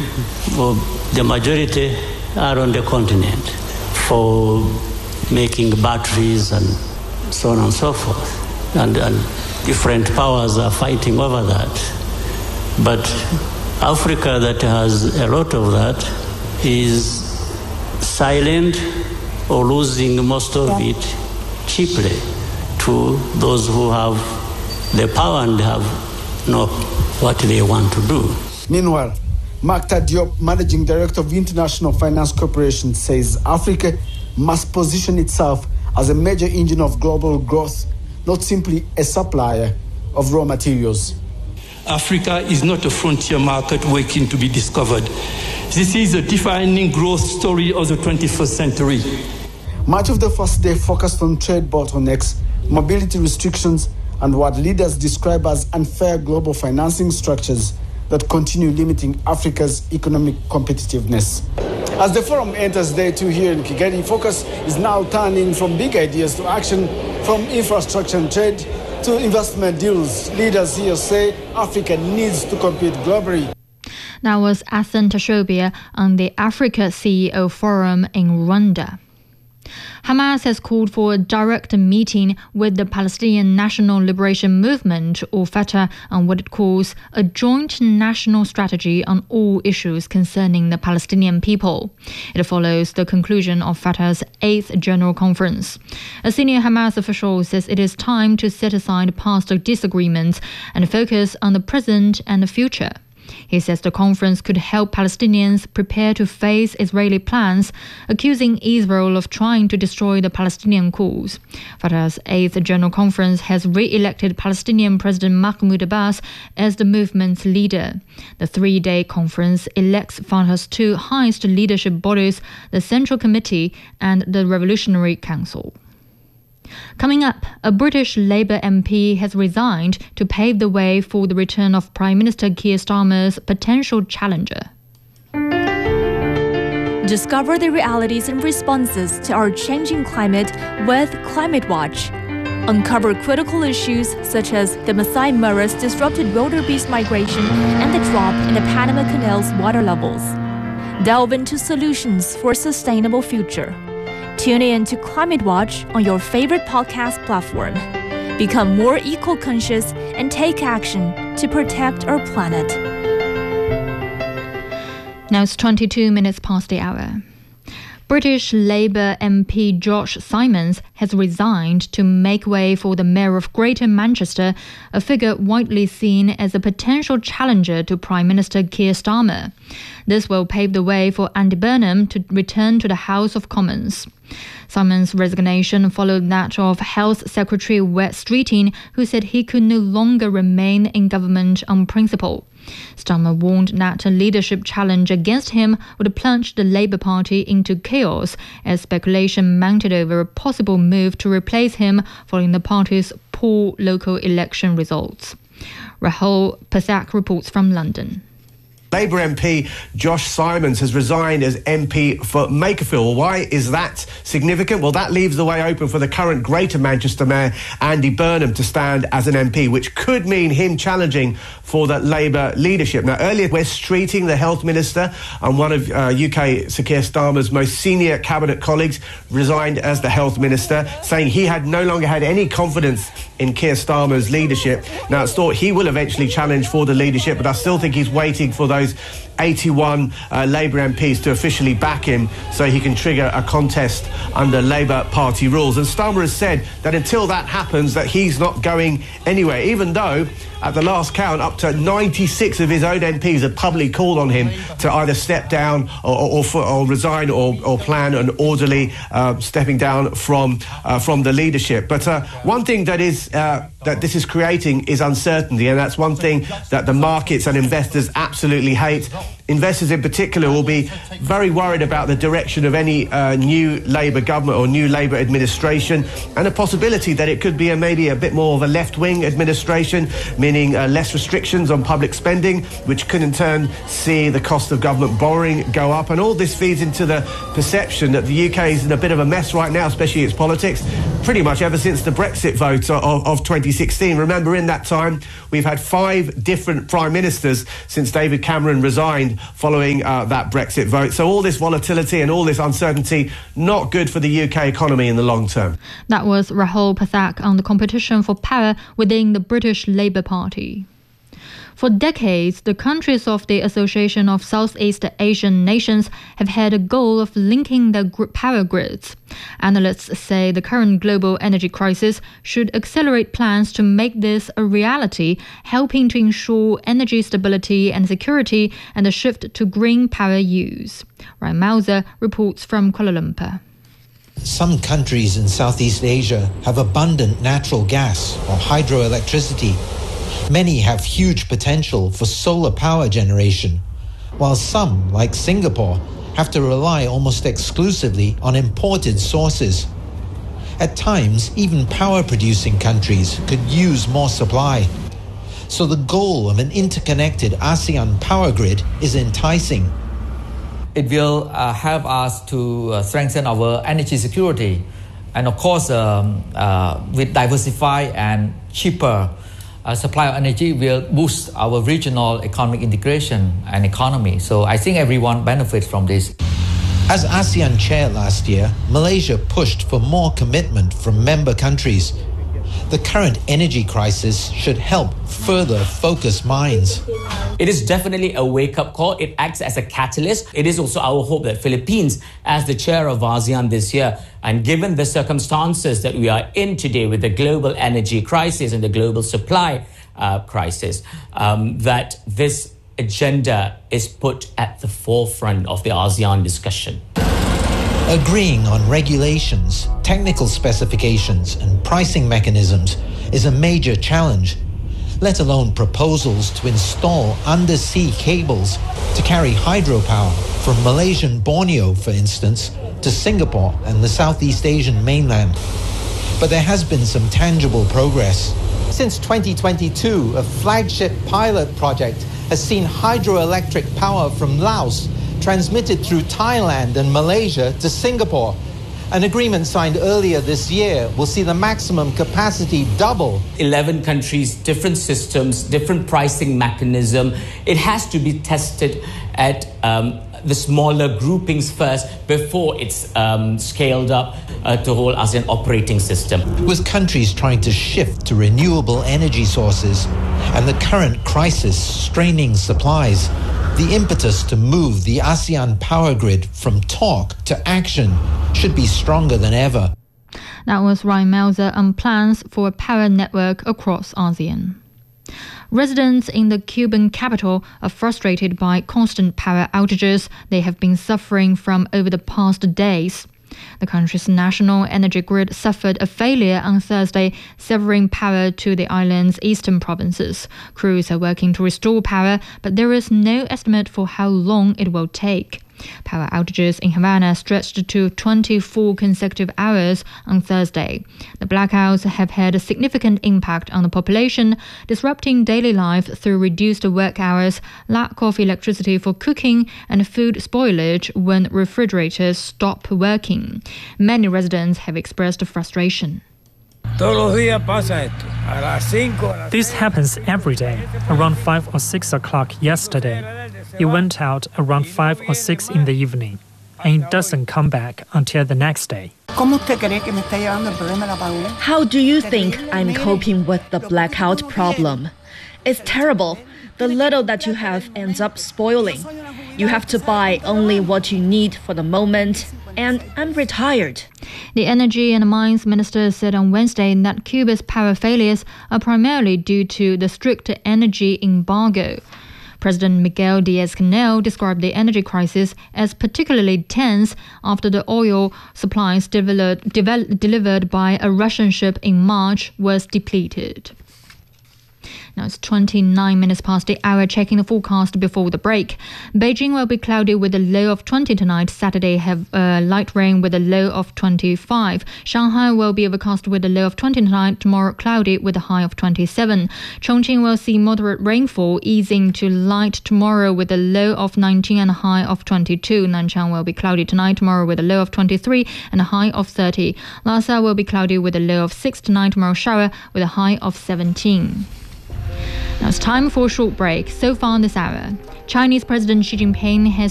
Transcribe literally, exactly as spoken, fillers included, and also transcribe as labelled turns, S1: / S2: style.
S1: well, the majority are on the continent for making batteries and so on and so forth. And, and different powers are fighting over that. But Africa, that has a lot of that, is silent or losing most of yeah. it cheaply to those who have the power and have know what they want to do.
S2: Meanwhile, Mactar Diop, Managing Director of International Finance Corporation, says Africa must position itself as a major engine of global growth, not simply a supplier of raw materials.
S3: Africa is not a frontier market waiting to be discovered. This is a defining growth story of the twenty-first century.
S2: Much of the first day focused on trade bottlenecks, mobility restrictions, and what leaders describe as unfair global financing structures that continue limiting Africa's economic competitiveness. As the forum enters day two here in Kigali, focus is now turning from big ideas to action, from infrastructure and trade to investment deals. Leaders here say Africa needs to compete globally.
S4: That was Athan Tashobia on the Africa C E O Forum in Rwanda. Hamas has called for a direct meeting with the Palestinian National Liberation Movement, or Fatah, on what it calls a joint national strategy on all issues concerning the Palestinian people. It follows the conclusion of Fatah's eighth General Conference. A senior Hamas official says it is time to set aside past disagreements and focus on the present and the future. He says the conference could help Palestinians prepare to face Israeli plans, accusing Israel of trying to destroy the Palestinian cause. Fatah's eighth General Conference has re-elected Palestinian President Mahmoud Abbas as the movement's leader. The three-day conference elects Fatah's two highest leadership bodies, the Central Committee and the Revolutionary Council. Coming up, a British Labour M P has resigned to pave the way for the return of Prime Minister Keir Starmer's potential challenger.
S5: Discover the realities and responses to our changing climate with Climate Watch. Uncover critical issues such as the Masai Mara's disrupted wildebeest migration and the drop in the Panama Canal's water levels. Delve into solutions for a sustainable future. Tune in to Climate Watch on your favorite podcast platform. Become more eco-conscious and take action to protect our planet.
S4: Now it's twenty-two minutes past the hour. British Labour M P Josh Simons has resigned to make way for the Mayor of Greater Manchester, a figure widely seen as a potential challenger to Prime Minister Keir Starmer. This will pave the way for Andy Burnham to return to the House of Commons. Simons' resignation followed that of Health Secretary Wes Streeting, who said he could no longer remain in government on principle. Starmer warned that a leadership challenge against him would plunge the Labour Party into chaos as speculation mounted over a possible move to replace him following the party's poor local election results. Rahul Pathak reports from London.
S6: Labour M P Josh Simons has resigned as M P for Makerfield. Why is that significant? Well, that leaves the way open for the current Greater Manchester Mayor Andy Burnham to stand as an M P, which could mean him challenging for the Labour leadership. Now, earlier, Wes Streeting, the Health Minister, and one of uh, U K Sir Keir Starmer's most senior cabinet colleagues, resigned as the Health Minister, saying he had no longer had any confidence in Keir Starmer's leadership. Now, it's thought he will eventually challenge for the leadership, but I still think he's waiting for those eighty-one uh, Labour M Ps to officially back him so he can trigger a contest under Labour Party rules. And Starmer has said that until that happens, that he's not going anywhere, even though at the last count, up to ninety-six of his own M Ps have publicly called on him to either step down or, or, or, or resign or, or plan an orderly uh, stepping down from uh, from the leadership. But uh, one thing that is uh, that this is creating is uncertainty, and that's one thing that the markets and investors absolutely hate. Investors in particular will be very worried about the direction of any uh, new Labour government or new Labour administration, and a possibility that it could be a, maybe a bit more of a left-wing administration, meaning uh, less restrictions on public spending, which could in turn see the cost of government borrowing go up. And all this feeds into the perception that the U K is in a bit of a mess right now, especially its politics, pretty much ever since the Brexit vote of, of twenty sixteen. Remember, in that time, we've had five different prime ministers since David Cameron Cameron resigned following uh, that Brexit vote. So all this volatility and all this uncertainty, not good for the U K economy in the long term.
S4: That was Rahul Pathak on the competition for power within the British Labour Party. For decades, the countries of the Association of Southeast Asian Nations have had a goal of linking their power grids. Analysts say the current global energy crisis should accelerate plans to make this a reality, helping to ensure energy stability and security and a shift to green power use. Ryan Mauser reports from Kuala Lumpur.
S7: Some countries in Southeast Asia have abundant natural gas or hydroelectricity. Many have huge potential for solar power generation, while some, like Singapore, have to rely almost exclusively on imported sources. At times, even power-producing countries could use more supply. So the goal of an interconnected ASEAN power grid is enticing.
S8: It will uh, help us to uh, strengthen our energy security. And of course, um, uh, with diversified and cheaper uh, supply of energy will boost our regional economic integration and economy. So I think everyone benefits from this.
S7: As ASEAN chair last year, Malaysia pushed for more commitment from member countries. The current energy crisis should help further focus minds.
S9: It is definitely a wake-up call. It acts as a catalyst. It is also our hope that Philippines, as the chair of ASEAN this year, and given the circumstances that we are in today with the global energy crisis and the global supply uh, crisis, um, that this agenda is put at the forefront of the ASEAN discussion.
S7: Agreeing on regulations, technical specifications and pricing mechanisms is a major challenge, let alone proposals to install undersea cables to carry hydropower from Malaysian Borneo, for instance, to Singapore and the Southeast Asian mainland. But there has been some tangible progress. Since twenty twenty-two, a flagship pilot project has seen hydroelectric power from Laos transmitted through Thailand and Malaysia to Singapore. An agreement signed earlier this year will see the maximum capacity double.
S9: eleven countries, different systems, different pricing mechanism. It has to be tested at um, the smaller groupings first before it's um, scaled up uh, to whole ASEAN operating system.
S7: With countries trying to shift to renewable energy sources and the current crisis straining supplies, the impetus to move the ASEAN power grid from talk to action should be stronger than ever.
S4: That was Ryan Mauser on plans for a power network across ASEAN. Residents in the Cuban capital are frustrated by constant power outages they have been suffering from over the past days. The country's national energy grid suffered a failure on Thursday, severing power to the island's eastern provinces. Crews are working to restore power, but there is no estimate for how long it will take. Power outages in Havana stretched to twenty-four consecutive hours on Thursday. The blackouts have had a significant impact on the population, disrupting daily life through reduced work hours, lack of electricity for cooking, and food spoilage when refrigerators stop working. Many residents have expressed frustration.
S10: This happens every day, around five or six o'clock yesterday. It went out around five or six in the evening, and it doesn't come back until the next day.
S11: How do you think I'm coping with the blackout problem? It's terrible. The little that you have ends up spoiling. You have to buy only what you need for the moment, and I'm retired.
S4: The Energy and Mines Minister said on Wednesday that Cuba's power failures are primarily due to the strict energy embargo. President Miguel Diaz-Canel described the energy crisis as particularly tense after the oil supplies developed, devel- delivered by a Russian ship in March was depleted. Now it's twenty-nine minutes past the hour, checking the forecast before the break. Beijing will be cloudy with a low of twenty tonight. Saturday have uh, light rain with a low of twenty-five. Shanghai will be overcast with a low of twenty tonight. Tomorrow cloudy with a high of twenty-seven. Chongqing will see moderate rainfall, easing to light tomorrow with a low of nineteen and a high of twenty-two. Nanchang will be cloudy tonight, tomorrow with a low of twenty-three and a high of thirty. Lhasa will be cloudy with a low of six tonight, tomorrow shower with a high of seventeen. Now it's time for a short break. So far this hour, Chinese President Xi Jinping has